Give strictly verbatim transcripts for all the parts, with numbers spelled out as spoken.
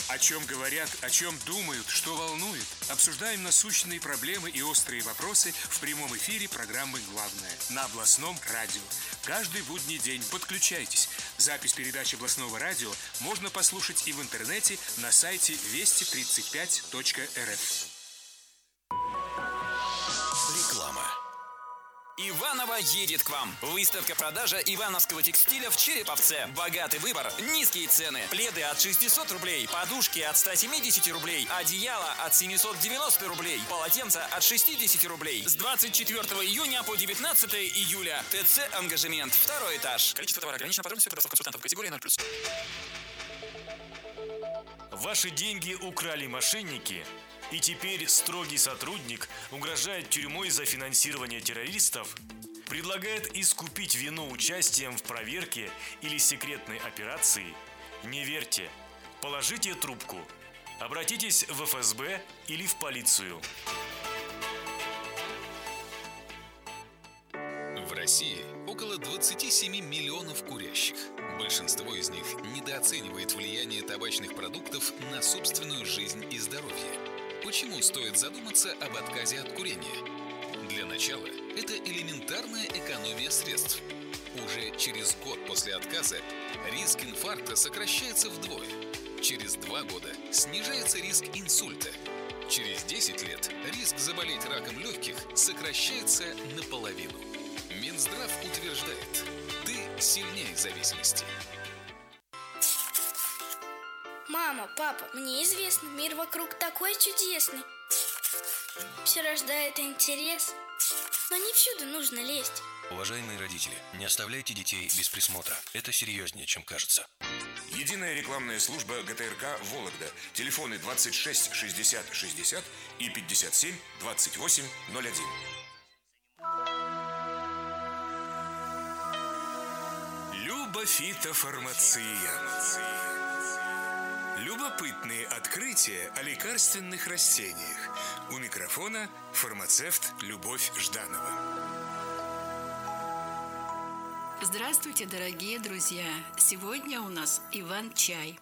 О чем говорят, о чем думают, что волнует. Обсуждаем насущные проблемы и острые вопросы в прямом эфире программы «Главное» на областном радио. Каждый будний день подключайтесь. Запись передач областного радио можно послушать и в интернете на сайте вести тридцать пять точка эр эф. Реклама. Иваново едет к вам. Выставка-продажа ивановского текстиля в Череповце. Богатый выбор, низкие цены. Пледы от шестисот рублей, подушки от ста семидесяти рублей, одеяло от семисот девяноста рублей, полотенца от шестидесяти рублей. С двадцать четвёртого июня по девятнадцатое июля. ТЦ «Ангажемент», второй этаж. Количество товара ограничено. Подробности у консультантов категории ноль плюс. Ваши деньги украли мошенники, и теперь строгий сотрудник угрожает тюрьмой за финансирование террористов, предлагает искупить вину участием в проверке или секретной операции? Не верьте. Положите трубку. Обратитесь в эф эс бэ или в полицию. В России около двадцати семи миллионов курящих. Большинство из них недооценивает влияние табачных продуктов на собственную жизнь и здоровье. Почему стоит задуматься об отказе от курения? Для начала, это элементарная экономия средств. Уже через год после отказа риск инфаркта сокращается вдвое. Через два года снижается риск инсульта. Через десять лет риск заболеть раком легких сокращается наполовину. Минздрав утверждает, ты сильнее зависимости. Мама, папа, мне известно, мир вокруг такой чудесный. Все рождает интерес, но не всюду нужно лезть. Уважаемые родители, не оставляйте детей без присмотра. Это серьезнее, чем кажется. Единая рекламная служба гэ тэ эр ка «Вологда». Телефоны двадцать шесть шестьдесят шестьдесят и пятьдесят семь двадцать восемь ноль один. Люба фитофармация. Любопытные открытия о лекарственных растениях. У микрофона фармацевт Любовь Жданова. Здравствуйте, дорогие друзья! Сегодня у нас Иван-чай.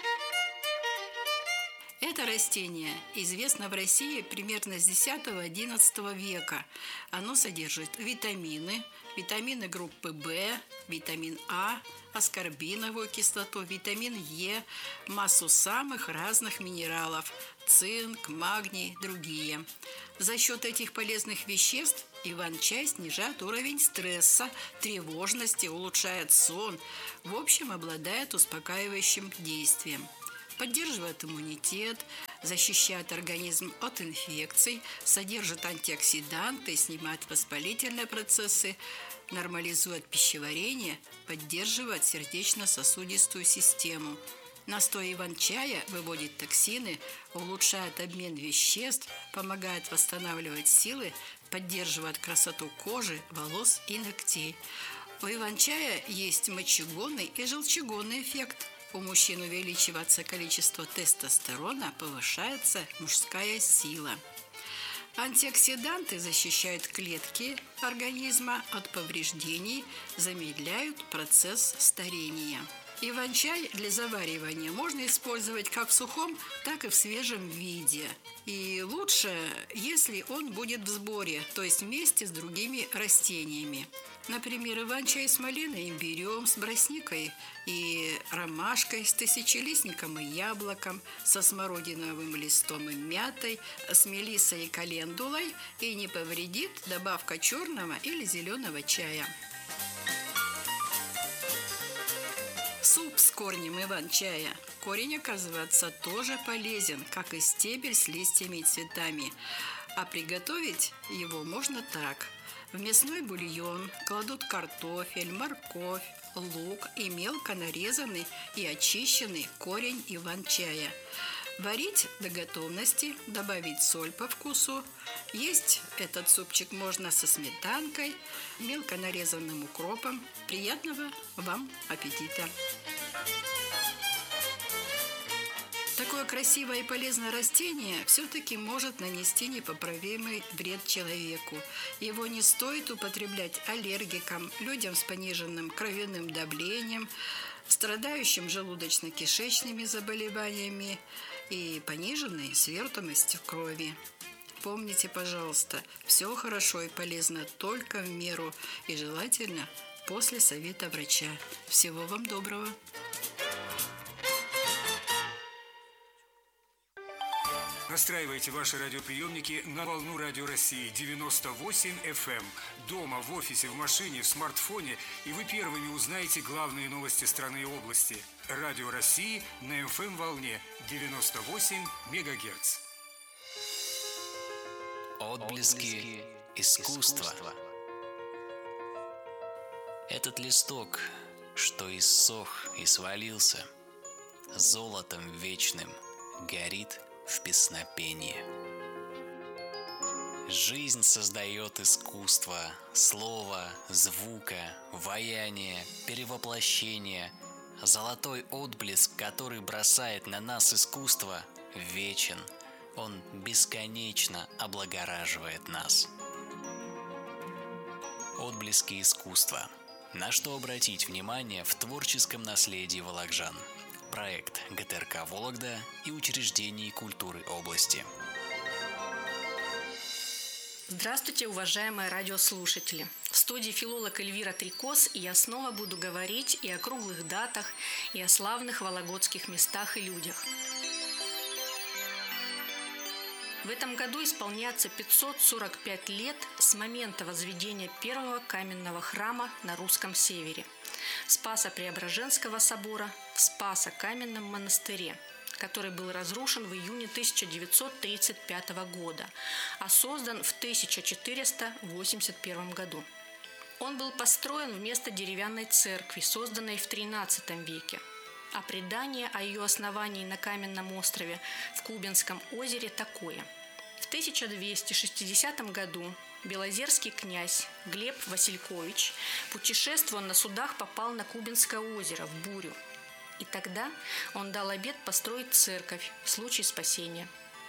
Это растение известно в России примерно с десятого-одиннадцатого века. Оно содержит витамины, витамины группы В, витамин А, аскорбиновую кислоту, витамин Е, массу самых разных минералов – цинк, магний, другие. За счет этих полезных веществ Иван-чай снижает уровень стресса, тревожности, улучшает сон, в общем, обладает успокаивающим действием. Поддерживает иммунитет, защищает организм от инфекций, содержит антиоксиданты, снимает воспалительные процессы, нормализует пищеварение, поддерживает сердечно-сосудистую систему. Настой иван-чая выводит токсины, улучшает обмен веществ, помогает восстанавливать силы, поддерживает красоту кожи, волос и ногтей. У иван-чая есть мочегонный и желчегонный эффект. У мужчин увеличивается количество тестостерона, повышается мужская сила. Антиоксиданты защищают клетки организма от повреждений, замедляют процесс старения. Иван-чай для заваривания можно использовать как в сухом, так и в свежем виде. И лучше, если он будет в сборе, то есть вместе с другими растениями. Например, иван-чай с малиной и имбирем, с брусникой и ромашкой, с тысячелистником и яблоком, со смородиновым листом и мятой, с мелиссой и календулой, и не повредит добавка черного или зеленого чая. Суп с корнем иван-чая. Корень, оказывается, тоже полезен, как и стебель с листьями и цветами. А приготовить его можно так. В мясной бульон кладут картофель, морковь, лук и мелко нарезанный и очищенный корень иван-чая. Варить до готовности, добавить соль по вкусу. Есть этот супчик можно со сметанкой, мелко нарезанным укропом. Приятного вам аппетита! Такое красивое и полезное растение все-таки может нанести непоправимый вред человеку. Его не стоит употреблять аллергикам, людям с пониженным кровяным давлением, страдающим желудочно-кишечными заболеваниями и пониженной свертываемостью крови. Помните, пожалуйста, все хорошо и полезно только в меру и желательно после совета врача. Всего вам доброго! Настраивайте ваши радиоприемники на волну Радио России девяносто восемь эф эм. Дома, в офисе, в машине, в смартфоне, и вы первыми узнаете главные новости страны и области. Радио России на эф эм-волне девяносто восемь мегагерц. Отблески искусства. Этот листок, что иссох и свалился, золотом вечным горит в песнопении. Жизнь создает искусство, слова, звука, ваяние, перевоплощение. Золотой отблеск, который бросает на нас искусство, вечен. Он бесконечно облагораживает нас. Отблески искусства. На что обратить внимание в творческом наследии волокжан. Проект гэ тэ эр ка «Вологда» и учреждений культуры области. Здравствуйте, уважаемые радиослушатели! В студии филолог Эльвира Трикос, и я снова буду говорить и о круглых датах, и о славных вологодских местах и людях. В этом году исполняется пятьсот сорок пять лет с момента возведения первого каменного храма на русском севере – Спасо-Преображенского собора в Спасо-Каменном монастыре, который был разрушен в июне тысяча девятьсот тридцать пятого года, а создан в тысяча четыреста восемьдесят первом году. Он был построен вместо деревянной церкви, созданной в тринадцатом веке. А предание о ее основании на каменном острове в Кубинском озере такое. В тысяча двести шестидесятом году белозерский князь Глеб Василькович, путешествуя на судах, попал на Кубинское озеро в бурю. И тогда он дал обет построить церковь в случае спасения.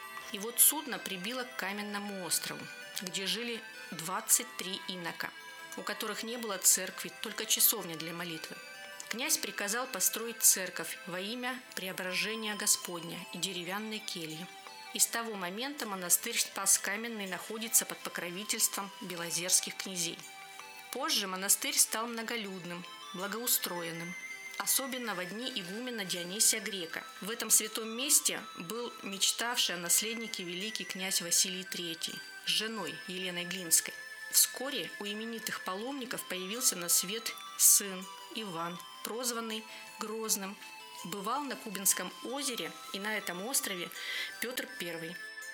И вот судно прибило к каменному острову, где жили двадцать три инока, у которых не было церкви, только часовня для молитвы. Князь приказал построить церковь во имя Преображения Господня и деревянной кельи. И с того момента монастырь Спас-Каменный находится под покровительством белозерских князей. Позже монастырь стал многолюдным, благоустроенным, особенно во дни игумена Дионисия Грека. В этом святом месте был мечтавший о наследнике великий князь Василий третий с женой Еленой Глинской. Вскоре у именитых паломников появился на свет сын Иван, прозванный Грозным. Бывал на Кубинском озере и на этом острове Петр Первый.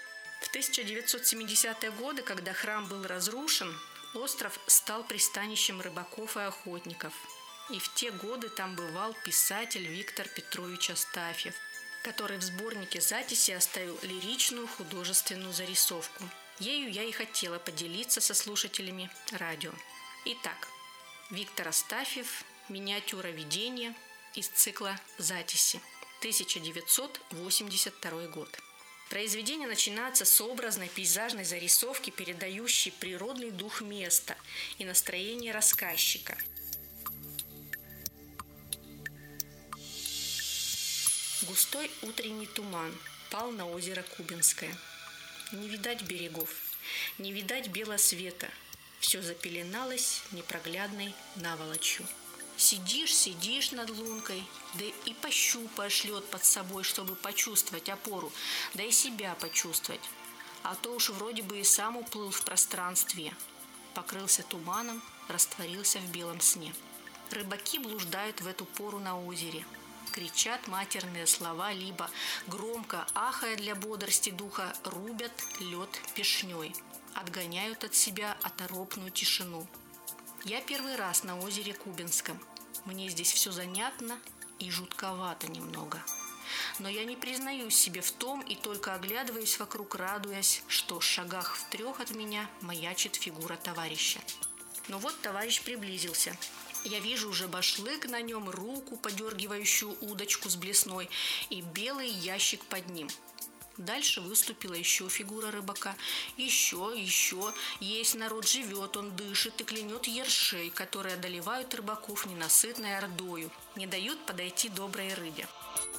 В тысяча девятьсот семидесятые годы, когда храм был разрушен, остров стал пристанищем рыбаков и охотников. И в те годы там бывал писатель Виктор Петрович Астафьев, который в сборнике записи оставил лиричную художественную зарисовку. Ею я и хотела поделиться со слушателями радио. Итак, Виктор Астафьев, миниатюра видения из цикла «Затиси», тысяча девятьсот восемьдесят второй год. Произведение начинается с образной пейзажной зарисовки, передающей природный дух места и настроение рассказчика. Густой утренний туман пал на озеро Кубинское. Не видать берегов, не видать белого света. Все запеленалось непроглядной наволочью. Сидишь, сидишь над лункой, да и пощупаешь лед под собой, чтобы почувствовать опору, да и себя почувствовать. А то уж вроде бы и сам уплыл в пространстве. Покрылся туманом, растворился в белом сне. Рыбаки блуждают в эту пору на озере. Кричат матерные слова, либо, громко ахая для бодрости духа, рубят лед пешней, отгоняют от себя оторопную тишину. Я первый раз на озере Кубинском. Мне здесь все занятно и жутковато немного. Но я не признаюсь себе в том и только оглядываюсь вокруг, радуясь, что в шагах в трех от меня маячит фигура товарища. Но вот товарищ приблизился. Я вижу уже башлык на нем, руку, подергивающую удочку с блесной, и белый ящик под ним. Дальше выступила еще фигура рыбака. Еще, еще. Есть народ живет, он дышит и клянет ершей, которые одолевают рыбаков ненасытной ордою, не дают подойти доброй рыбе.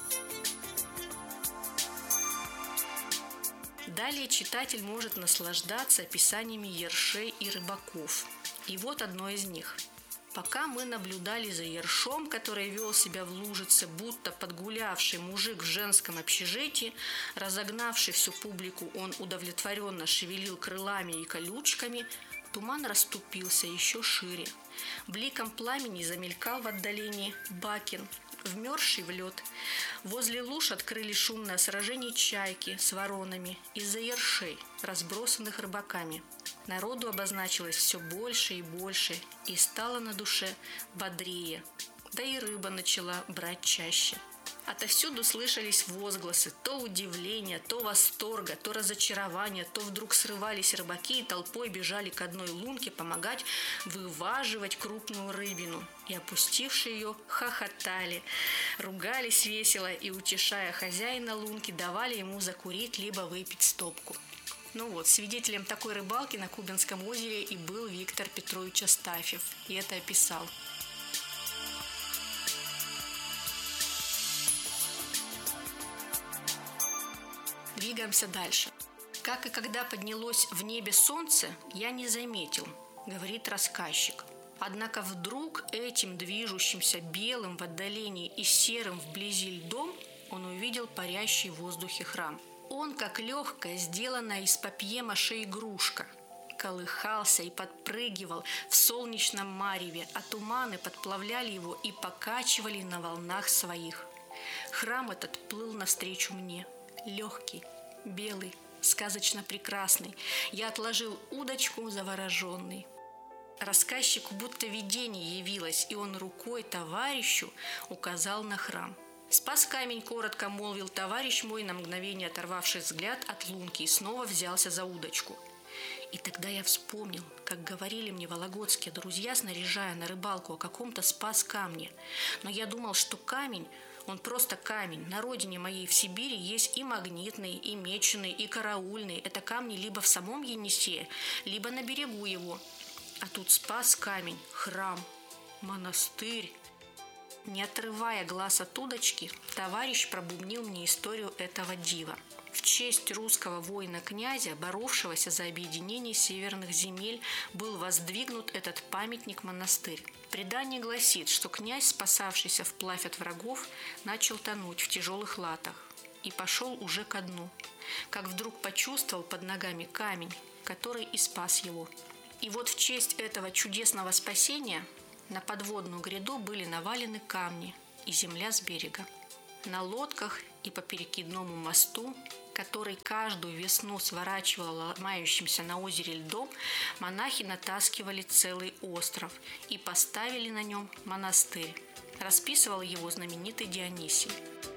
Далее читатель может наслаждаться описаниями ершей и рыбаков. И вот одно из них. Пока мы наблюдали за ершом, который вел себя в лужице, будто подгулявший мужик в женском общежитии, разогнавший всю публику, он удовлетворенно шевелил крылами и колючками, туман расступился еще шире. Бликом пламени замелькал в отдалении Бакин, вмерзший в лед. Возле луж открыли шумное сражение чайки с воронами из-за ершей, разбросанных рыбаками. Народу обозначилось все больше и больше, и стало на душе бодрее. Да и рыба начала брать чаще. Отовсюду слышались возгласы то удивления, то восторга, то разочарования, то вдруг срывались рыбаки и толпой бежали к одной лунке помогать вываживать крупную рыбину. И, опустившие ее, хохотали, ругались весело и, утешая хозяина лунки, давали ему закурить либо выпить стопку. Ну вот, свидетелем такой рыбалки на Кубинском озере и был Виктор Петрович Астафьев, и это описал. Двигаемся дальше. Как и когда поднялось в небе солнце, я не заметил, говорит рассказчик. Однако вдруг этим движущимся белым в отдалении и серым вблизи льдом он увидел парящий в воздухе храм. Он, как легкая, сделанная из папье-маше игрушка, колыхался и подпрыгивал в солнечном мареве, а туманы подплавляли его и покачивали на волнах своих. Храм этот плыл навстречу мне, легкий, белый, сказочно прекрасный. Я отложил удочку, завороженный. Рассказчику будто видение явилось, и он рукой товарищу указал на храм. «Спас камень», — коротко молвил товарищ мой, на мгновение оторвавший взгляд от лунки, и снова взялся за удочку. И тогда я вспомнил, как говорили мне вологодские друзья, снаряжая на рыбалку, о каком-то спас камне. Но я думал, что камень, он просто камень. На родине моей в Сибири есть и магнитный, и меченый, и караульный. Это камни либо в самом Енисее, либо на берегу его. А тут спас камень, храм, монастырь. Не отрывая глаз от удочки, товарищ пробубнил мне историю этого дива. В честь русского воина-князя, боровшегося за объединение северных земель, был воздвигнут этот памятник-монастырь. Предание гласит, что князь, спасавшийся вплавь от врагов, начал тонуть в тяжелых латах и пошел уже ко дну, как вдруг почувствовал под ногами камень, который и спас его. И вот в честь этого чудесного спасения на подводную гряду были навалены камни и земля с берега. На лодках и по перекидному мосту, который каждую весну сворачивал ломающимся на озере льдом, монахи натаскивали целый остров и поставили на нем монастырь. Расписывал его знаменитый Дионисий.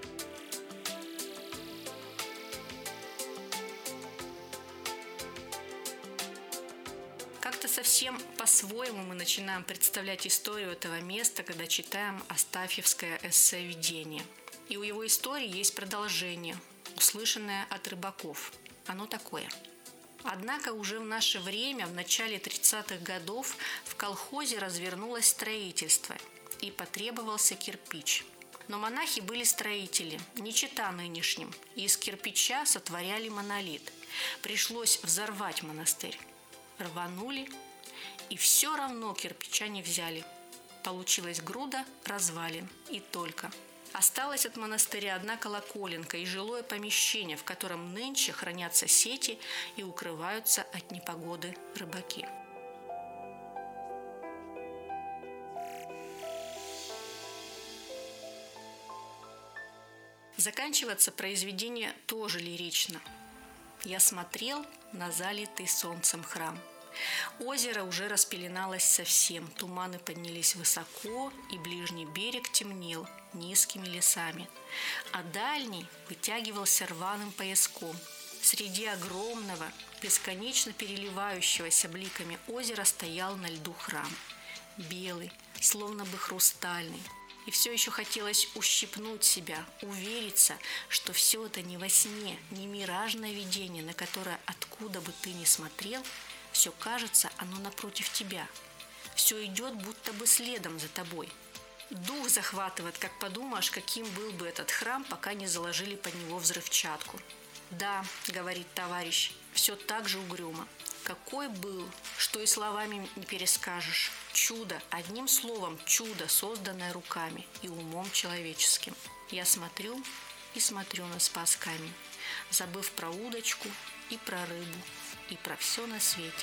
Как-то совсем по-своему мы начинаем представлять историю этого места, когда читаем астафьевское эссе «Видение». И у его истории есть продолжение, услышанное от рыбаков. Оно такое. Однако уже в наше время, в начале тридцатых годов, в колхозе развернулось строительство и потребовался кирпич. Но монахи были строители, не чета нынешним, и из кирпича сотворяли монолит. Пришлось взорвать монастырь. Рванули, и все равно кирпича не взяли. Получилась груда развалин, и только. Осталась от монастыря одна колоколенка и жилое помещение, в котором нынче хранятся сети и укрываются от непогоды рыбаки. Заканчиваться произведение тоже лирично. Я смотрел на залитый солнцем храм. Озеро уже распеленалось совсем, туманы поднялись высоко, и ближний берег темнел низкими лесами, а дальний вытягивался рваным пояском. Среди огромного, бесконечно переливающегося бликами озера стоял на льду храм. Белый, словно бы хрустальный. И все еще хотелось ущипнуть себя, увериться, что все это не во сне, не миражное видение, на которое откуда бы ты ни смотрел, все кажется, оно напротив тебя. Все идет будто бы следом за тобой. Дух захватывает, как подумаешь, каким был бы этот храм, пока не заложили под него взрывчатку. «Да», — говорит товарищ, — «все так же угрюмо. Какой был, что и словами не перескажешь. Чудо, одним словом, чудо, созданное руками и умом человеческим. Я смотрю и смотрю на Спас камень, забыв про удочку и про рыбу, и про все на свете».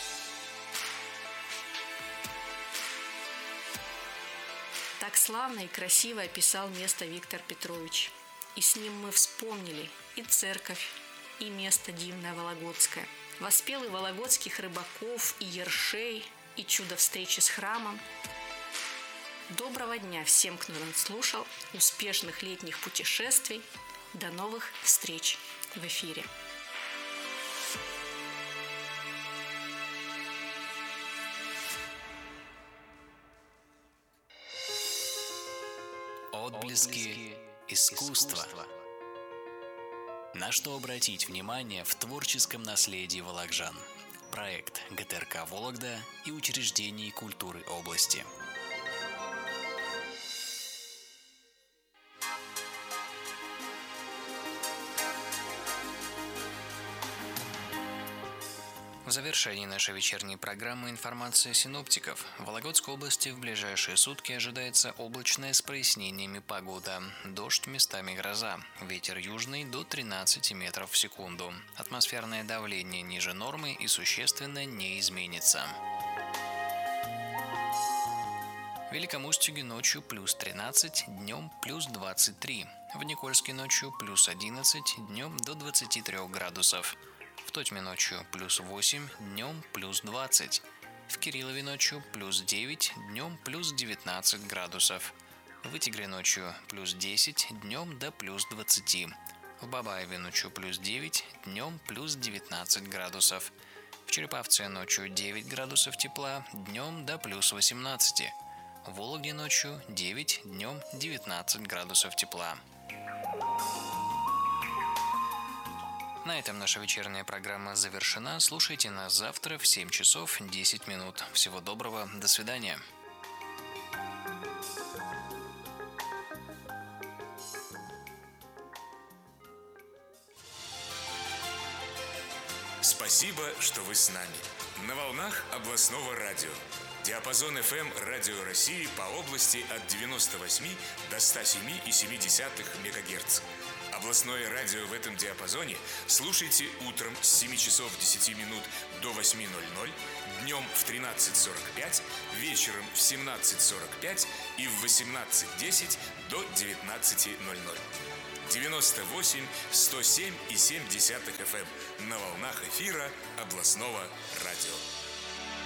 Так славно и красиво описал место Виктор Петрович. И с ним мы вспомнили и церковь, и место дивное Вологодское. Воспел и вологодских рыбаков, и ершей, и чудо встречи с храмом. Доброго дня всем, кто нас слушал, успешных летних путешествий. До новых встреч в эфире. Отблески искусства. На что обратить внимание в творческом наследии волокжан? Проект ГТРК «Вологда» и учреждений культуры области. В завершении нашей вечерней программы информация синоптиков. В Вологодской области в ближайшие сутки ожидается облачная с прояснениями погода. Дождь, местами гроза. Ветер южный до тринадцати метров в секунду. Атмосферное давление ниже нормы и существенно не изменится. В Великом Устюге ночью плюс тринадцать, днем плюс двадцать три. В Никольске ночью плюс одиннадцать, днем до двадцати трёх градусов. В Тотьме ночью плюс восемь, днем плюс двадцать. В Кириллове ночью плюс девять, днем плюс девятнадцать градусов. В Вытегре ночью плюс десять, днем до плюс двадцати. В Бабаеве ночью плюс девять, днем плюс девятнадцать градусов. В Череповце ночью девять градусов тепла, днем до плюс восемнадцати. В Вологде ночью девять, днем девятнадцать градусов тепла. На этом наша вечерняя программа завершена. Слушайте нас завтра в семь часов десять минут. Всего доброго, до свидания. Спасибо, что вы с нами. На волнах областного радио. Диапазон эф эм Радио России по области от девяноста восьми до ста семи и семи десятых мегагерц. Областное радио в этом диапазоне слушайте утром с семи часов десяти минут до восьми ноль-ноль, днем в тринадцать сорок пять, вечером в семнадцать сорок пять и в восемнадцать десять до девятнадцати ноль-ноль. девяносто восемь сто семь и семь десятых эф эм на волнах эфира областного радио.